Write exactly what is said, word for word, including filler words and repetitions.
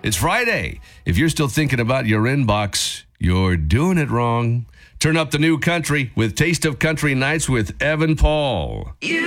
It's Friday. If you're still thinking about your inbox, you're doing it wrong. Turn up the new country with Taste of Country Nights with Evan Paul. You